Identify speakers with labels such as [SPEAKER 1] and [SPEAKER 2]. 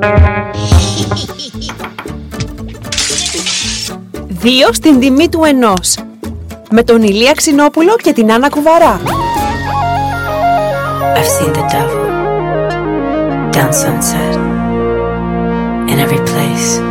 [SPEAKER 1] Δύο στην τιμή του ενός. Με τον Ηλία Ξινόπουλο και την Άννα Κουβαρά.
[SPEAKER 2] I've seen the devil down Sunset in every place.